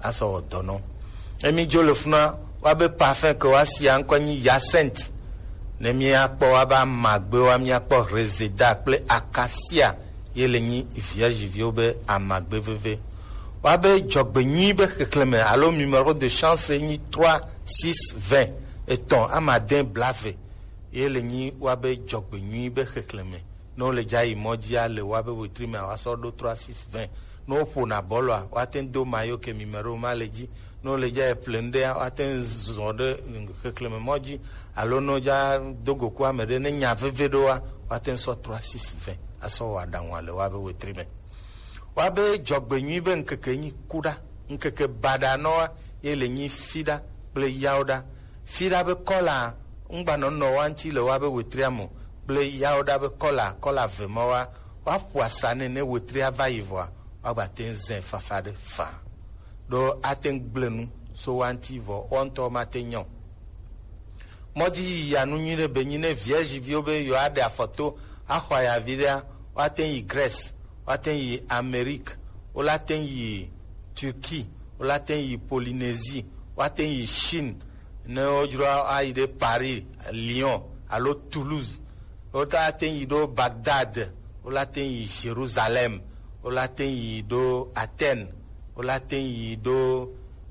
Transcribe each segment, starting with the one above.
aso dono emi jole funa wa be parfum que wa si ankwani Hyacinthe ne mi akpo wa ba magbe wa mi akpo reseda ple acacia yele ni vierge viobe amagbe veve wa be jogbe ni be kekleme alo numéro de chance ni 3 6 20 et ton amadin blave yele ni wa be jogbe ni be kekleme no le jai modia le wa be witrime wa so do 3 6 20 no po na bolo wa ten do mayo ke numéro maleji no le ja plende aten zode kekleme moji alo no ja dogo kwa mede ne nya vevedo aten so 360 aso wa danwa le wa be wetrime wa be jogbenyi be nkekenyi kuda nkeke bada no yele nyi fida ple yauda fida be kola ngba no wanti le wa be wetriamo ple yauda be kola vemo wa poisane ne wetria va ivoa wa ba ten zen fafade fa do aten blenu so wanti vo onto matenyon modi ya nunyire benyine vierge viobe yo ade a photo akwa ya video waten yi Grèce waten yi Amérique olaten yi Turquie olaten yi Polynésie waten yi Chine ne ojro aide Paris Lyon alo Toulouse olaten yi do Bagdad olaten yi Jérusalem olaten yi do Athènes olaten yi do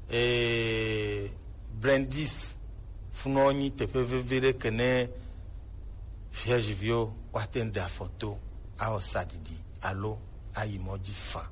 Brindis funoni te peut vivre que ne vierge vio waten da photo a osadidi alo ayimoji fa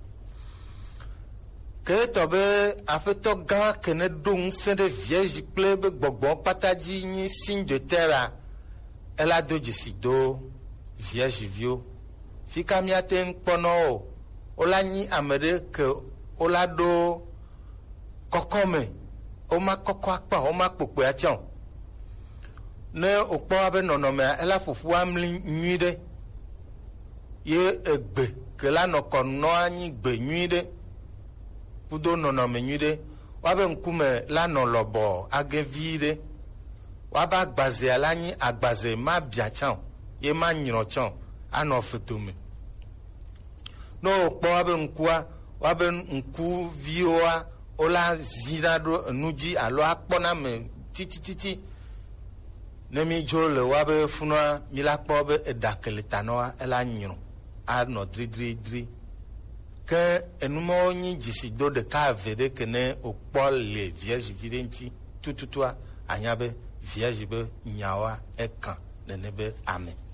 que tobe afeto gan que ne donc c'est de vierge plebe gbogbo pataji ni signe de terre elle a do jisido vierge vio fika miaten pono olani amere que olado kokome o ma koko akpa o ma popo ation ne okpo abe nonome ela fufu amli nyuide ye egbe ke la nokono anyi gbe nyuide pudo nonome nyuide wabe nkume la no lobo agevide waba agbaze alani agbaze ma biachan ye ma nyirochan ano futume no okpo abe nkua wabe nku vioa ola zirado nuji alo akpona me titi nemi jole wabe funwa milakpo be edakele tanoa ela nyiro a no dri que enumo nyi jisido de ka vede kene okpo le vierge videnti tututua anyabe vierge be nyawa ekan nenebe amen.